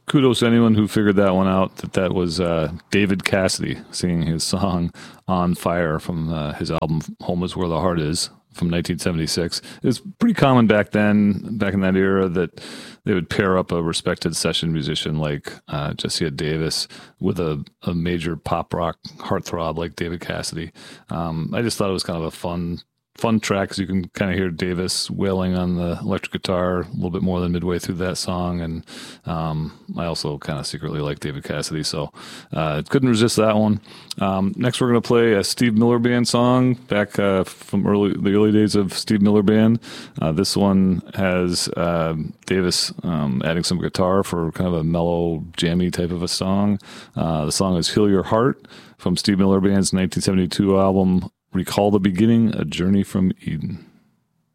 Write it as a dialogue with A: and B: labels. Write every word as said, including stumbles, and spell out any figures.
A: kudos to anyone who figured that one out, that that was uh, David Cassidy singing his song On Fire from uh, his album Home is Where the Heart Is from nineteen seventy-six. It was pretty common back then, back in that era, that they would pair up a respected session musician like uh, Jesse Davis with a, a major pop rock heartthrob like David Cassidy. Um, I just thought it was kind of a fun fun track, because you can kind of hear Davis wailing on the electric guitar a little bit more than midway through that song. And um, I also kind of secretly like David Cassidy, so uh, couldn't resist that one. Um, next, we're going to play a Steve Miller Band song back uh, from early the early days of Steve Miller Band. Uh, this one has uh, Davis um, adding some guitar for kind of a mellow, jammy type of a song. Uh, the song is Heal Your Heart from Steve Miller Band's nineteen seventy-two album Recall the Beginning, A Journey from Eden.